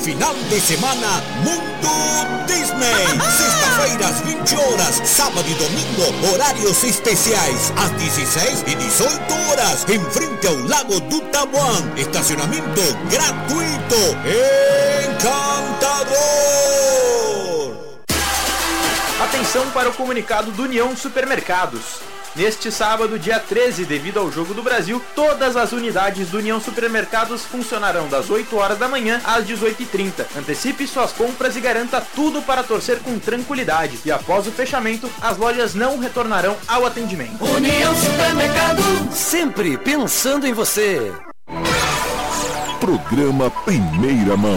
Final de semana Mundo Disney. Sexta-feira às 20 horas, sábado e domingo, horários especiais às 16 e 18 horas, em frente ao Lago do Taboão. Estacionamento gratuito. Encantador! Atenção para o comunicado do União Supermercados. Neste sábado, dia 13, devido ao Jogo do Brasil, todas as unidades do União Supermercados funcionarão das 8 horas da manhã às 18h30. Antecipe suas compras e garanta tudo para torcer com tranquilidade. E após o fechamento, as lojas não retornarão ao atendimento. União Supermercado, sempre pensando em você. Programa Primeira Mão.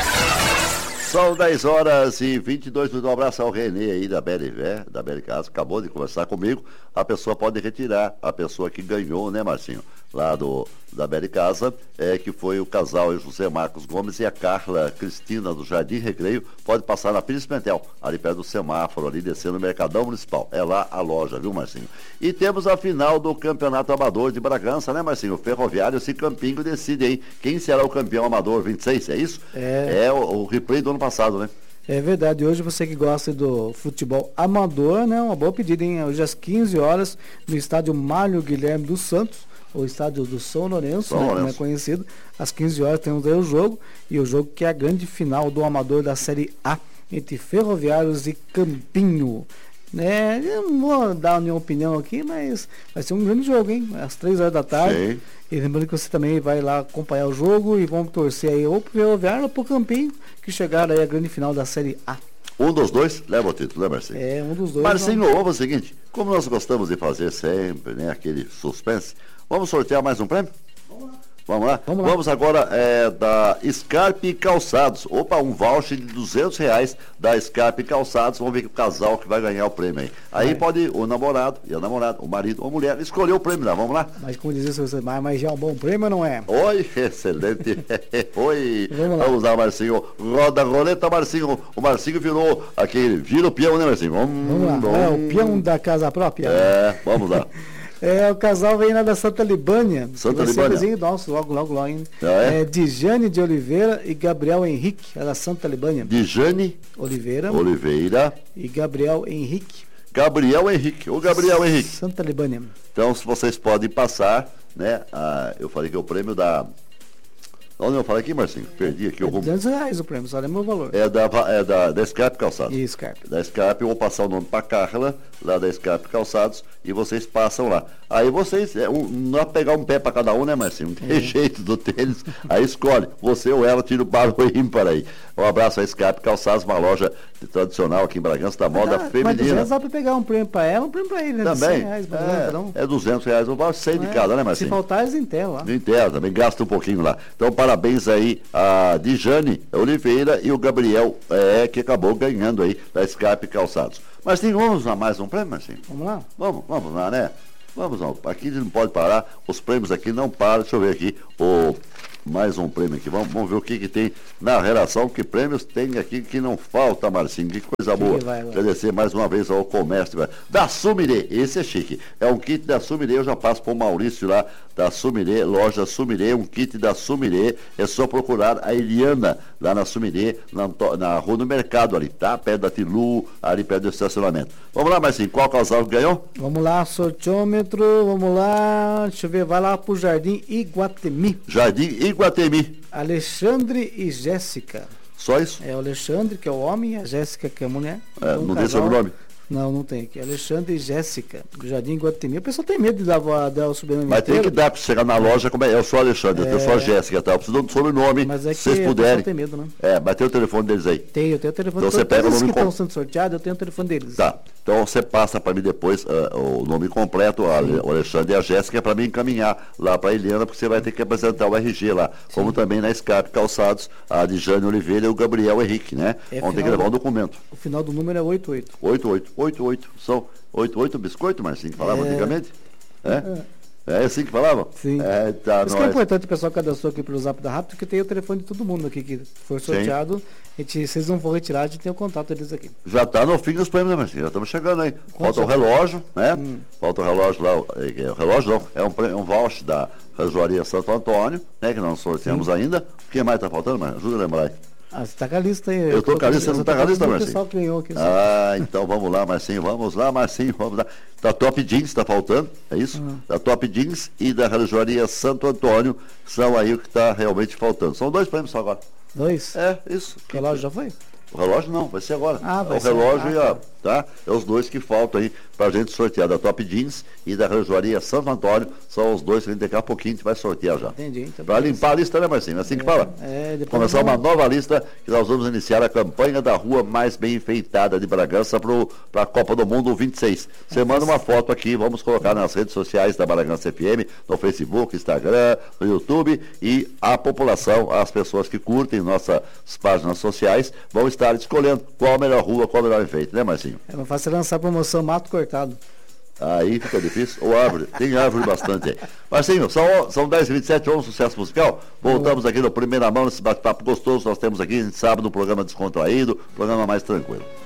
São 10 horas e 22 minutos. Um abraço ao Renê aí da Beli Casa, acabou de conversar comigo. A pessoa pode retirar, a pessoa que ganhou, né, Marcinho? Lá da Beli Casa, que foi o casal José Marcos Gomes e a Carla Cristina do Jardim Recreio. Pode passar na Pires Pentel, ali perto do semáforo, ali descendo o Mercadão Municipal. É lá a loja, viu, Marcinho? E temos a final do Campeonato Amador de Bragança, né, Marcinho? O Ferroviário e Campinho decide aí quem será o campeão amador 26, é isso? É o replay do ano passado, né? É verdade, hoje você que gosta do futebol amador, né? Uma boa pedida, hein? Hoje às 15 horas, no estádio Mário Guilherme dos Santos, o estádio do São Lourenço, né? Como é conhecido. Às 15 horas temos aí o jogo, e o jogo que é a grande final do amador da Série A, entre Ferroviários e Campinho. Né? Eu não vou dar a minha opinião aqui, mas vai ser um grande jogo, hein? Às 3 horas da tarde. Sim. E lembrando que você também vai lá acompanhar o jogo e vamos torcer aí ou pro Ferroviário ou pro Campinho, que chegaram aí à grande final da Série A. Um dos dois leva o título, né, Marcinho? É, um dos dois. Marcinho, vamos o seguinte, como nós gostamos de fazer sempre, né, aquele suspense, vamos sortear mais um prêmio? Vamos lá? Vamos agora da Scarpe Calçados. Opa, um voucher de R$200 da Scarpe Calçados. Vamos ver que o casal que vai ganhar o prêmio aí. Aí pode o namorado e a namorada, o marido ou a mulher, escolher o prêmio lá. Vamos lá? Mas como diz você, mas já é um bom prêmio ou não é? Oi, excelente. Oi. Vamos lá, Marcinho. Roda a roleta, Marcinho. O Marcinho vira o peão, né, Marcinho? Vamos lá. É o peão da casa própria. Vamos lá. O casal vem lá da Santa Libânia. Santa Libânia? Nossa, logo, hein? Dijane de Oliveira e Gabriel Henrique, é da Santa Libânia. Dijane Oliveira e Gabriel Henrique. O Gabriel Henrique. Santa Libânia. Então, se vocês podem passar, né? Eu falei que é o prêmio da... Onde eu falei aqui, Marcinho? Perdi aqui. R$200 o prêmio, só lembra o valor. É da Scarpe Calçados. Isso, Scarpe. Da Scarpe, eu vou passar o nome para Carla, lá da Scarpe Calçados, e vocês passam lá. Aí vocês, não é pegar um pé para cada um, né, Marcinho? Não tem jeito do tênis. Aí escolhe, você ou ela, tira o barro e ímpar aí. Um abraço à Scarpe Calçados, uma loja tradicional aqui em Bragança, da moda feminina. Mas dá para pegar um prêmio para ela, um prêmio para ele, né? Também. R$100, R$200, o valor 100 de cada, né, Marcinho? Se faltar, eles enterram lá. Enterram, também gasta um pouquinho lá. Então, parabéns aí a Dijane Oliveira e o Gabriel, que acabou ganhando aí da Scarpe Calçados. Mas vamos a mais um prêmio, Marcinho? Vamos lá? Vamos lá, né? Vamos lá. Aqui não pode parar, os prêmios aqui não param. Deixa eu ver aqui mais um prêmio aqui. Vamos ver o que tem na relação, que prêmios tem aqui que não falta, Marcinho. Que coisa boa. Agradecer mais uma vez ao comércio da Sumirê. Esse é chique. É um kit da Sumirê. Eu já passo para o Maurício lá da Sumirê, loja Sumirê, um kit da Sumirê. É só procurar a Eliana lá na Sumirê, na rua do Mercado ali, tá? Perto da Tilu, ali perto do estacionamento. Vamos lá, Marcinho. Qual casal que ganhou? Vamos lá, sorteômetro. Vamos lá. Deixa eu ver. Vai lá pro Jardim Iguatemi. Alexandre e Jéssica. Só isso? É o Alexandre, que é o homem, e a Jéssica, que é a mulher. Não tem sobrenome? Não tem aqui. Alexandre e Jéssica, do Jardim Iguatemi. A pessoa tem medo de dar o sobrenome. Mas tem que dar para chegar na loja, como eu sou Alexandre, eu sou a Jéssica, tá? Eu preciso do sobrenome, mas é que se vocês puderem. Tem medo, né? Mas tem o telefone deles aí. Eu tenho o telefone. Então você pega o nome que estão sendo sorteados, eu tenho o telefone deles. Tá. Então você passa para mim depois o nome completo, o Alexandre e a Jéssica, para mim encaminhar lá para a Eliana, porque você vai ter que apresentar o RG lá. Sim. Como também na Scarpe Calçados, a Dijane Oliveira e o Gabriel Henrique, né? Vão ter que levar um documento. O final do número é 88. 88. São 88 biscoito, Marcinho, que falava antigamente? É assim que falavam? Sim. Por isso que é importante o pessoal cadastrou aqui pelo Zap da Rápido, porque tem o telefone de todo mundo aqui que foi sorteado. Vocês não vão retirar, a gente tem o contato deles aqui. Já está no fim dos prêmios, né, Marcinho? Já estamos chegando aí. Falta o relógio, né? Falta o relógio lá. O relógio não, é um voucher da Rajoaria Santo Antônio, né? Que nós sorteamos ainda. O que mais está faltando, mas ajuda a lembrar aí. você tá com a lista aí. Eu tô com a lista, você não tá com a lista, Marcinho? O pessoal ganhou aqui. Então vamos lá, Marcinho, vamos lá. Da Top Jeans tá faltando, é isso? Da Top Jeans e da Relojaria Santo Antônio são aí o que tá realmente faltando. São 2 prêmios só agora. 2? Isso. O relógio já foi? O relógio não, vai ser agora. Vai ser. O relógio tá? É os 2 que faltam aí pra gente sortear, da Top Jeans e da Relojaria Santo Antônio. São os 2 que daqui a pouquinho a gente vai sortear já. Entendi. Então pra limpar a lista, né, Marcinho? Assim que fala. Começar uma nova lista que nós vamos iniciar a campanha da rua mais bem enfeitada de Bragança pra Copa do Mundo 26. Você manda uma foto aqui, vamos colocar nas redes sociais da Bragança FM, no Facebook, Instagram, no YouTube, e a população, as pessoas que curtem nossas páginas sociais, vão estar escolhendo qual a melhor rua, qual o melhor enfeite, né, Marcinho? É mais fácil lançar a promoção Mato Cortado. Aí fica difícil. Ou árvore, tem árvore bastante aí. Marcinho, são 10h27, vamos sucesso musical. Voltamos aqui no Primeira Mão, nesse bate-papo gostoso. Nós temos aqui sábado um programa descontraído, programa mais tranquilo.